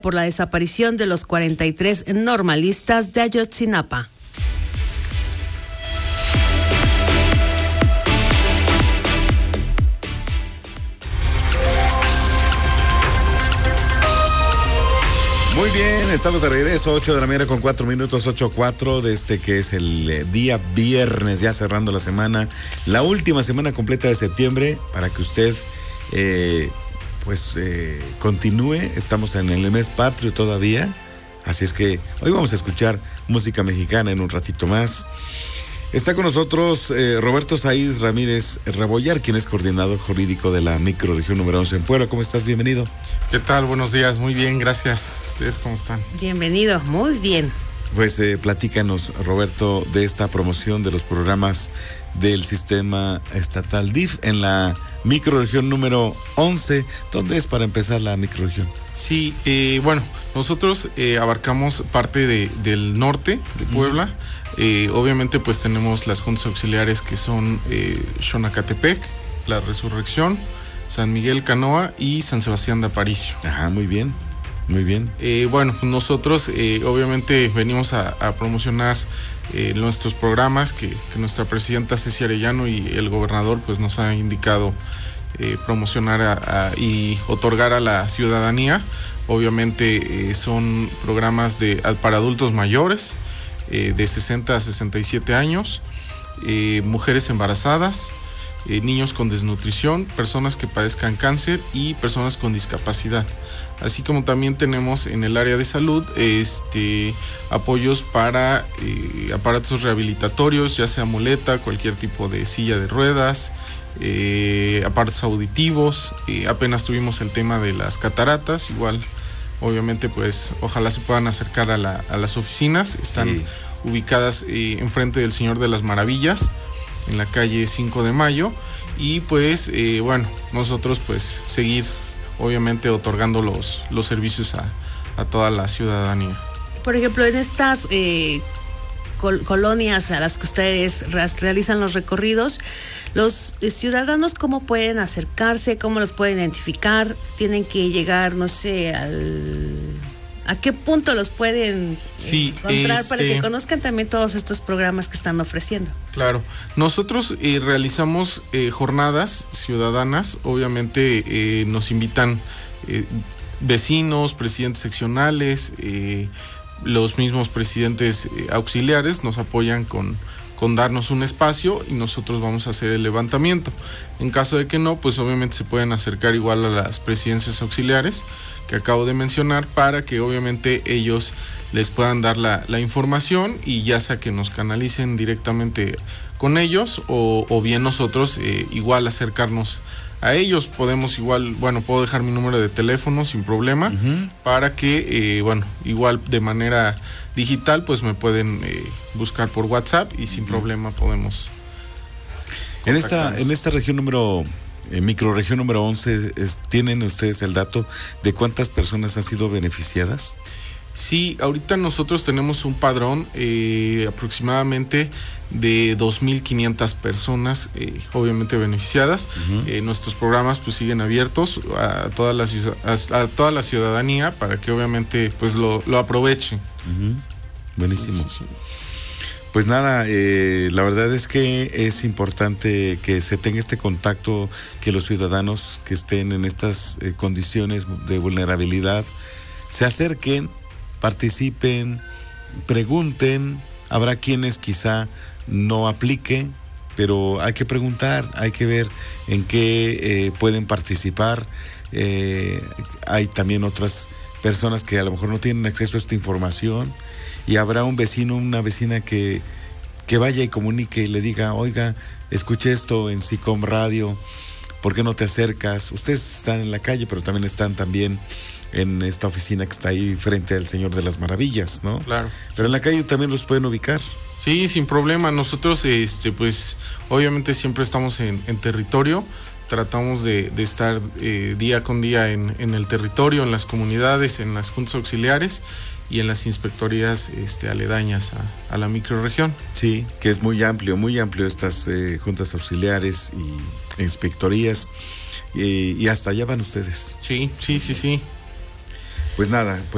por la desaparición de los 43 normalistas de Ayotzinapa. Muy bien, estamos de regreso, 8 de la mañana con 4 minutos, 8:04, de que es el día viernes, ya cerrando la semana, la última semana completa de septiembre, para que usted continúe. Estamos en el mes patrio todavía, así es que hoy vamos a escuchar música mexicana en un ratito más. Está con nosotros Roberto Said Ramírez Rebollar, quien es coordinador jurídico de la microrregión número 11 en Puebla. ¿Cómo estás? Bienvenido. ¿Qué tal? Buenos días, muy bien, gracias. ¿Ustedes cómo están? Bienvenido, muy bien. Pues platícanos, Roberto, de esta promoción de los programas del sistema estatal DIF en la microrregión número 11. ¿Dónde es para empezar la microrregión? Sí, nosotros abarcamos parte del norte de Puebla. Obviamente pues tenemos las juntas auxiliares que son Xonacatepec, La Resurrección, San Miguel Canoa y San Sebastián de Aparicio. Ajá, muy bien, muy bien. Nosotros obviamente venimos a promocionar nuestros programas que nuestra presidenta Ceci Arellano y el gobernador pues nos ha indicado promocionar y otorgar a la ciudadanía. Obviamente son programas para adultos mayores, de 60 a 67 años, mujeres embarazadas, niños con desnutrición, personas que padezcan cáncer y personas con discapacidad. Así como también tenemos en el área de salud apoyos para aparatos rehabilitatorios, ya sea muleta, cualquier tipo de silla de ruedas, aparatos auditivos. Apenas tuvimos el tema de las cataratas, igual. Obviamente, pues, ojalá se puedan acercar a las oficinas. Están ubicadas enfrente del Señor de las Maravillas, en la calle 5 de Mayo. Y pues, nosotros pues seguir, obviamente, otorgando los servicios a toda la ciudadanía. Por ejemplo, en estas colonias a las que ustedes realizan los recorridos, los ciudadanos, ¿cómo pueden acercarse? ¿Cómo los pueden identificar? ¿Tienen que llegar, no sé, a qué punto los pueden encontrar para que conozcan también todos estos programas que están ofreciendo? Claro, nosotros realizamos jornadas ciudadanas. Obviamente nos invitan vecinos, presidentes seccionales, los mismos presidentes auxiliares nos apoyan con darnos un espacio y nosotros vamos a hacer el levantamiento. En caso de que no, pues obviamente se pueden acercar igual a las presidencias auxiliares que acabo de mencionar, para que obviamente ellos les puedan dar la información, y ya sea que nos canalicen directamente con ellos o bien nosotros igual acercarnos a ellos. Podemos igual, puedo dejar mi número de teléfono sin problema, para que igual de manera digital pues me pueden buscar por WhatsApp y sin problema podemos contactarnos. En esta región microrregión número 11, ¿tienen ustedes el dato de cuántas personas han sido beneficiadas? Sí, ahorita nosotros tenemos un padrón aproximadamente de 2,500 personas obviamente beneficiadas. Nuestros programas pues siguen abiertos a toda la ciudadanía, para que obviamente pues lo aprovechen. Buenísimo. Sí. Pues nada, la verdad es que es importante que se tenga este contacto, que los ciudadanos que estén en estas condiciones de vulnerabilidad se acerquen, participen, pregunten. Habrá quienes quizá no apliquen, pero hay que preguntar, hay que ver en qué pueden participar. Hay también otras personas que a lo mejor no tienen acceso a esta información, y habrá un vecino, una vecina que vaya y comunique y le diga: oiga, escuché esto en SICOM Radio, ¿por qué no te acercas? Ustedes están en la calle, pero también están en esta oficina que está ahí frente al Señor de las Maravillas, ¿no? Claro. Pero en la calle también los pueden ubicar. Sí, sin problema. Nosotros, pues, obviamente siempre estamos en territorio. Tratamos de estar día con día en el territorio, en las comunidades, en las juntas auxiliares y en las inspectorías aledañas a la microrregión. Sí, que es muy amplio estas juntas auxiliares y inspectorías, y hasta allá van ustedes. Sí. Pues nada, pues